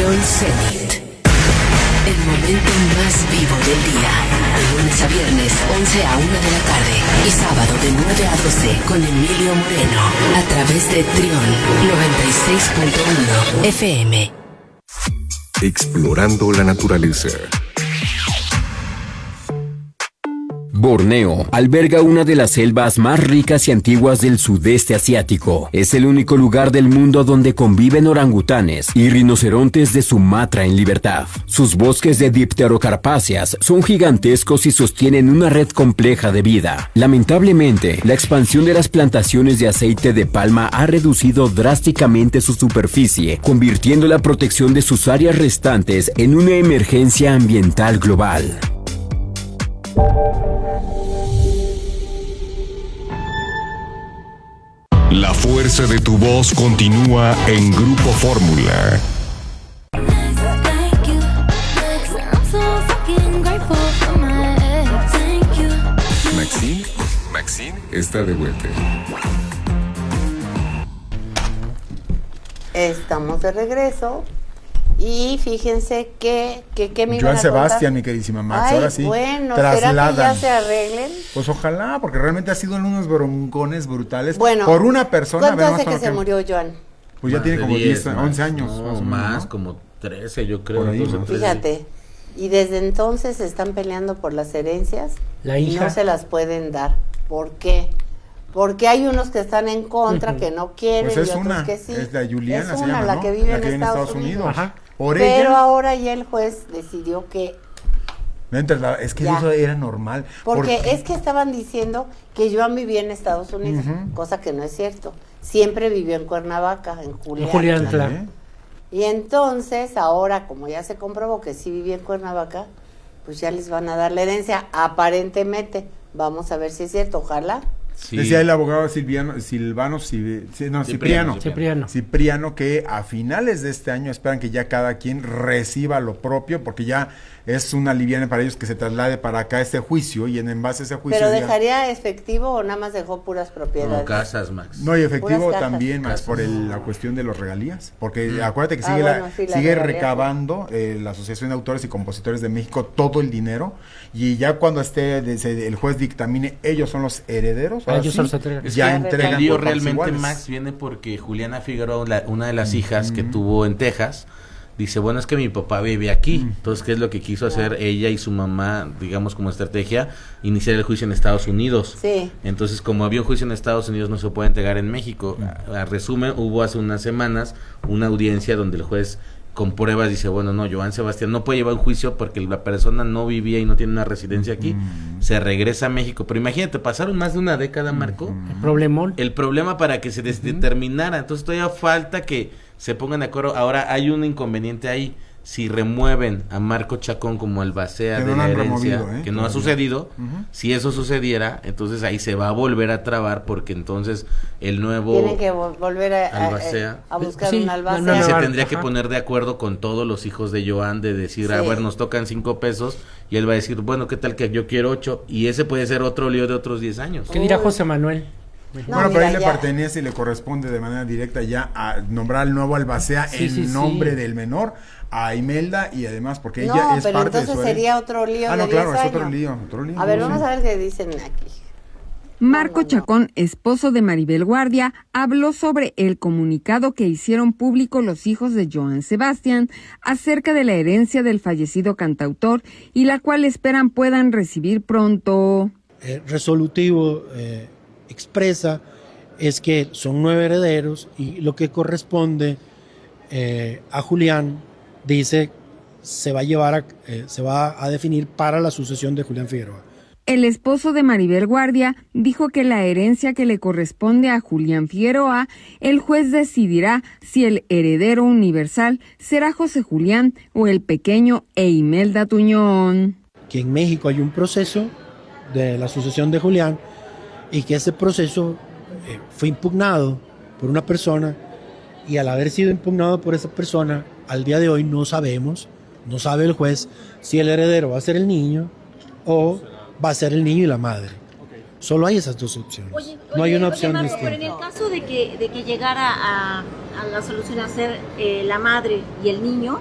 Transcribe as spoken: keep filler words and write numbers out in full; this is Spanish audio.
Sol Zenit. El momento más vivo del día. De lunes a viernes, once a una de la tarde. Y sábado de nueve a doce con Emilio Moreno. A través de Trión noventa y seis punto uno F M. Explorando la naturaleza. Borneo alberga una de las selvas más ricas y antiguas del sudeste asiático. Es el único lugar del mundo donde conviven orangutanes y rinocerontes de Sumatra en libertad. Sus bosques de dipterocarpáceas son gigantescos y sostienen una red compleja de vida. Lamentablemente, la expansión de las plantaciones de aceite de palma ha reducido drásticamente su superficie, convirtiendo la protección de sus áreas restantes en una emergencia ambiental global. La fuerza de tu voz continúa en Grupo Fórmula. Maxine, Maxine está de vuelta. Estamos de regreso. Y fíjense que, que, que me iban Joan a Sebastián, mi queridísima Max, Ay, ahora sí. bueno, trasladan. ¿será que ya se arreglen? Pues ojalá, porque realmente ha sido unos broncones brutales. Bueno, por una persona. ¿cuánto hace que que se murió Joan? Pues ya Más tiene de como diez, diez, más. once años. No, más, o menos, más ¿no? como trece, yo creo. Por ahí, doce, ¿no? trece. Fíjate, y desde entonces se están peleando por las herencias. La y hija. no se las pueden dar. ¿Por qué? Porque hay unos que están en contra, que no quieren, Pues es y otros una, que sí. es la Juliana, es se una, llama, la ¿no? que vive La en, que vive Estados, Unidos. Ajá. Por Pero ella, ahora ya el juez decidió que no entra la- es que Ya. eso era normal. Porque Por- es que estaban diciendo que Joan vivía en Estados Unidos, Ujú. cosa que no es cierto. Siempre vivió en Cuernavaca, en Julián. Julián, ¿Eh? claro. Y entonces, ahora, como ya se comprobó que sí vivía en Cuernavaca, pues ya les van a dar la herencia, aparentemente. Vamos a ver si es cierto, ojalá. Sí. Decía el abogado Silviano, Silvano, Civi- sí, no, Cipriano. Cipriano, Cipriano. Cipriano, que a finales de este año esperan que ya cada quien reciba lo propio, porque ya es una liviana para ellos que se traslade para acá este juicio, y en, en base a ese juicio ¿Pero ya- dejaría efectivo o nada más dejó puras propiedades? No, casas, Max. No, y efectivo Puras cajas. también, más Casas. por el- la cuestión de los regalías, porque Mm. acuérdate que Ah, sigue, bueno, la, sí, la sigue regalía, recabando eh, la Asociación de Autores y Compositores de México todo el dinero, y ya cuando esté de- se- el juez dictamine, ellos son los herederos, Ah, ahora ellos sí, se los entregan. Es ya que entregan el lío por partes realmente, iguales. Max, viene porque Juliana Figueroa, la- una de las hijas que tuvo en Texas, dice, bueno, es que mi papá vive aquí. Entonces, ¿qué es lo que quiso hacer ella y su mamá, digamos, como estrategia? Iniciar el juicio en Estados Unidos. Sí. Entonces, como había un juicio en Estados Unidos, no se puede entregar en México. A, a resumen, hubo hace unas semanas una audiencia donde el juez, con pruebas, dice, bueno, no, Joan Sebastián no puede llevar un juicio porque la persona no vivía y no tiene una residencia aquí. Se regresa a México. Pero imagínate, pasaron más de una década, Marco. El problemón. El problema para que se des- determinara. Entonces todavía falta que se pongan de acuerdo. Ahora hay un inconveniente ahí. Si remueven a Marco Chacón como albacea Que de no la lo han herencia, removido, ¿eh? que no ha Todavía. sucedido, Ujú. si eso sucediera, entonces ahí se va a volver a trabar porque entonces el nuevo Tienen que vol- volver a, a- albacea. a buscar Sí, un no, albacea. no, y no, se no, tendría que ajá. poner de acuerdo con todos los hijos de Joan de decir, a Sí. ver, nos tocan cinco pesos y él va a decir, bueno, ¿qué tal que yo quiero ocho? Y ese puede ser otro lío de otros diez años. ¿Qué dirá José Manuel? No, Bueno, pero mira, ahí le ya. pertenece y le corresponde de manera directa ya a nombrar al nuevo albacea Sí, en sí, sí. nombre del menor, a Imelda, y además porque No, ella es pero parte de entonces su sería herencia. otro lío Ah, de no, claro, diez es otro años. lío, otro lío. A ver, Sí. vamos a ver qué dicen aquí. Marco No, no, no. Chacón, esposo de Maribel Guardia, habló sobre el comunicado que hicieron público los hijos de Joan Sebastián acerca de la herencia del fallecido cantautor y la cual esperan puedan recibir pronto. eh, resolutivo eh, expresa es que son nueve herederos y lo que corresponde eh, a Julián dice se va a llevar a, eh, se va a definir para la sucesión de Julián Figueroa. El esposo de Maribel Guardia dijo que la herencia que le corresponde a Julián Figueroa, el juez decidirá si el heredero universal será José Julián o el pequeño e Imelda Tuñón. Que en México hay un proceso de la sucesión de Julián y que ese proceso eh, fue impugnado por una persona y al haber sido impugnado por esa persona, al día de hoy no sabemos, no sabe el juez si el heredero va a ser el niño o va a ser el niño y la madre. Solo hay esas dos opciones. Oye, no hay oye, una oye, opción Marco, distinta. pero en el caso de que, de que llegara a, a la solución a ser eh, la madre y el niño,